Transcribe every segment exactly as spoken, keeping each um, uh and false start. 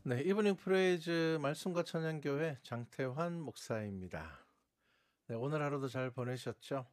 네, 이브닝 프레이즈 말씀과 찬양교회 장태환 목사입니다. 네, 오늘 하루도 잘 보내셨죠?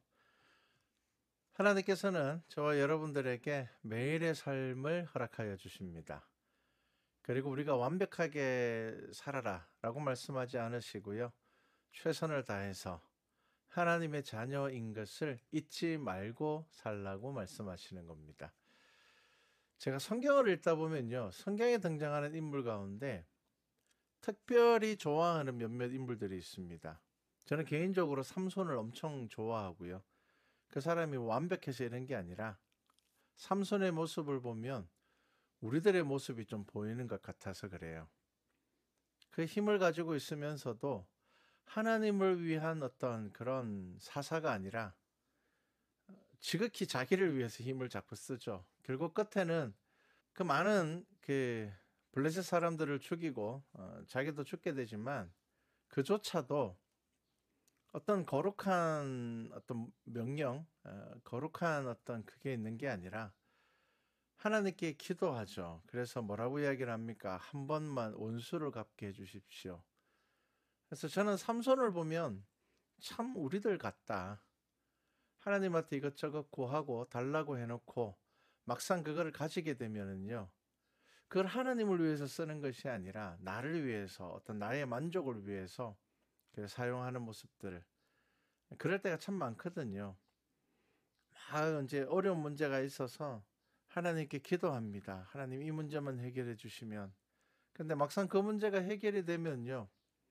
하나님께서는 저와 여러분들에게 매일의 삶을 허락하여 주십니다. 그리고 우리가 완벽하게 살아라 라고 말씀하지 않으시고요. 최선을 다해서 하나님의 자녀인 것을 잊지 말고 살라고 말씀하시는 겁니다. 제가 성경을 읽다 보면요. 성경에 등장하는 인물 가운데 특별히 좋아하는 몇몇 인물들이 있습니다. 저는 개인적으로 삼손을 엄청 좋아하고요. 그 사람이 완벽해서 이런 게 아니라 삼손의 모습을 보면 우리들의 모습이 좀 보이는 것 같아서 그래요. 그 힘을 가지고 있으면서도 하나님을 위한 어떤 그런 사사가 아니라 지극히 자기를 위해서 힘을 자꾸 쓰죠. 결국 끝에는 그 많은 그 블레셋 사람들을 죽이고 어, 자기도 죽게 되지만 그조차도 어떤 거룩한 어떤 명령, 어, 거룩한 어떤 그게 있는 게 아니라 하나님께 기도하죠. 그래서 뭐라고 이야기를 합니까? 한 번만 원수를 갚게 해주십시오. 그래서 저는 삼손을 보면 참 우리들 같다. 하나님한테 이것저것 구하고 달라고 해놓고 막상 그거를 가지게 되면은요. 그걸 하나님을 위해서 쓰는 것이 아니라 나를 위해서 어떤 나의 만족을 위해서 사용하는 모습들. 그럴 때가 참 많거든요. 막 이제 어려운 문제가 있어서 하나님께 기도합니다. 하나님 이 문제만 해결해 주시면. 근데 막상 그 문제가 해결이 되면요.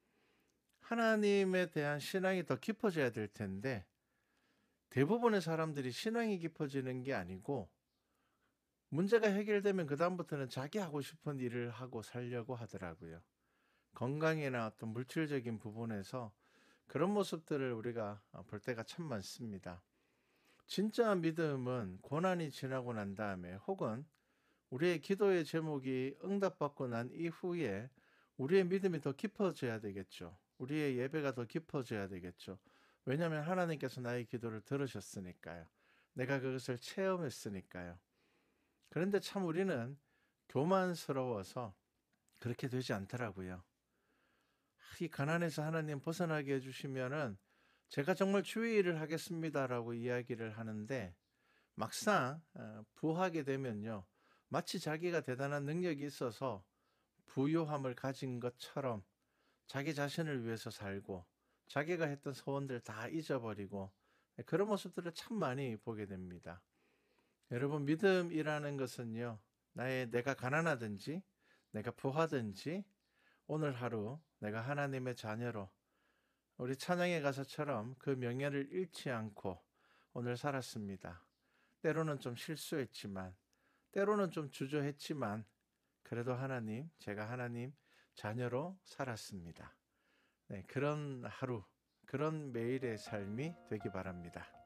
하나님에 대한 신앙이 더 깊어져야 될 텐데 대부분의 사람들이 신앙이 깊어지는 게 아니고 문제가 해결되면 그다음부터는 자기 하고 싶은 일을 하고 살려고 하더라고요. 건강이나 어떤 물질적인 부분에서 그런 모습들을 우리가 볼 때가 참 많습니다. 진짜 믿음은 고난이 지나고 난 다음에 혹은 우리의 기도의 제목이 응답받고 난 이후에 우리의 믿음이 더 깊어져야 되겠죠. 우리의 예배가 더 깊어져야 되겠죠. 왜냐하면 하나님께서 나의 기도를 들으셨으니까요. 내가 그것을 체험했으니까요. 그런데 참 우리는 교만스러워서 그렇게 되지 않더라고요. 이 가난에서 하나님 벗어나게 해주시면은 제가 정말 주의 일을 하겠습니다라고 이야기를 하는데 막상 부하게 되면요. 마치 자기가 대단한 능력이 있어서 부유함을 가진 것처럼 자기 자신을 위해서 살고 자기가 했던 소원들 다 잊어버리고 그런 모습들을 참 많이 보게 됩니다. 여러분 믿음이라는 것은요. 나의 내가 가난하든지 내가 부하든지 오늘 하루 내가 하나님의 자녀로 우리 찬양의 가사처럼 그 명예를 잃지 않고 오늘 살았습니다. 때로는 좀 실수했지만 때로는 좀 주저했지만 그래도 하나님 제가 하나님 자녀로 살았습니다. 네, 그런 하루 그런 매일의 삶이 되기 바랍니다.